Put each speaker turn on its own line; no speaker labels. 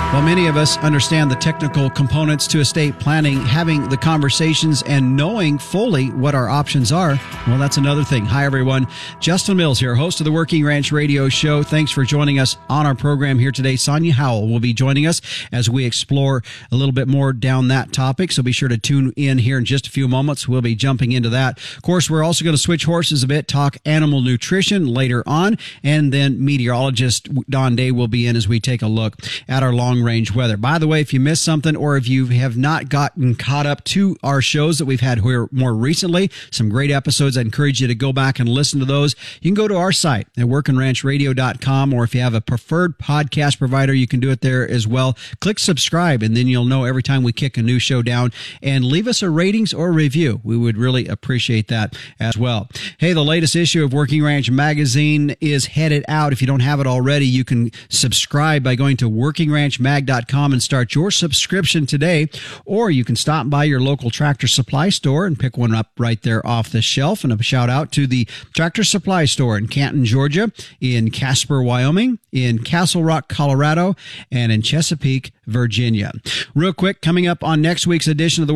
While many of us understand the technical components to estate planning, having the conversations and knowing fully what our options are, well, that's another thing. Hi, everyone. Justin Mills here, host of the Working Ranch Radio Show. Thanks for joining us on our program here today. Sonia Howell will be joining us as we explore a little bit more down that topic, so be sure to tune in here in just a few moments. We'll be jumping into that. Of course, we're also going to switch horses a bit, talk animal nutrition later on, and then meteorologist Don Day will be in as we take a look at our long-range weather. By the way, if you missed something or if you have not gotten caught up to our shows that we've had here more recently, some great episodes, I encourage you to go back and listen to those. You can go to our site at workingranchradio.com, or if you have a preferred podcast provider, you can do it there as well. Click subscribe, and then you'll know every time we kick a new show down, and leave us a ratings or review. We would really appreciate that as well. Hey, the latest issue of Working Ranch Magazine is headed out. If you don't have it already, you can subscribe by going to workingranchmag.com and start your subscription today, or you can stop by your local Tractor Supply store and pick one up right there off the shelf. And a shout out to the Tractor Supply store in Canton, Georgia, in Casper, Wyoming, in Castle Rock, Colorado, and in Chesapeake, Virginia. Real quick, coming up on next week's edition of the